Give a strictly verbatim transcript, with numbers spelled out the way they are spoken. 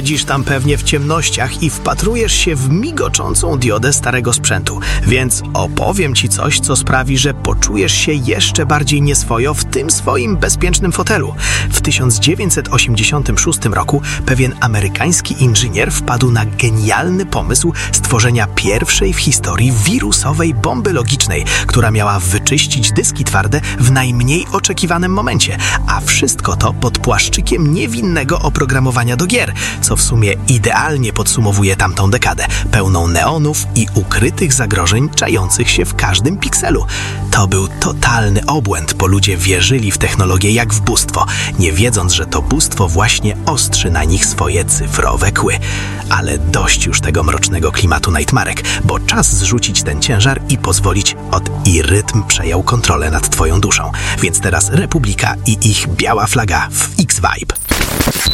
Siedzisz tam pewnie w ciemnościach i wpatrujesz się w migoczącą diodę starego sprzętu, więc opowiem ci coś, co sprawi, że poczujesz się jeszcze bardziej nieswojo w tym swoim bezpiecznym fotelu. W tysiąc dziewięćset osiemdziesiątym szóstym roku pewien amerykański inżynier wpadł na genialny pomysł stworzenia pierwszej w historii wirusowej bomby logicznej, która miała wyczyścić dyski twarde w najmniej oczekiwanym momencie, a wszystko to pod płaszczykiem niewinnego oprogramowania do gier, co w sumie idealnie podsumowuje tamtą dekadę, pełną neonów i ukrytych zagrożeń czających się w każdym pikselu. To był totalny obłęd, bo ludzie wierzyli w technologię jak w bóstwo, nie wiedząc, że to bóstwo właśnie ostrzy na nich swoje cyfrowe kły. Ale dość już tego mrocznego klimatu nightmarek, bo czas zrzucić ten ciężar i pozwolić od i rytm przejął kontrolę nad twoją duszą. Więc teraz Republika i ich biała flaga w X-Vibe.